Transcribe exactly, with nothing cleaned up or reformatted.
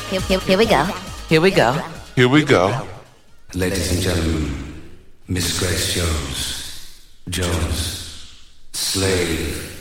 Here, here, here we go. Here we go. Here we go. Ladies and gentlemen, Miss Grace Jones. Jones. Slave.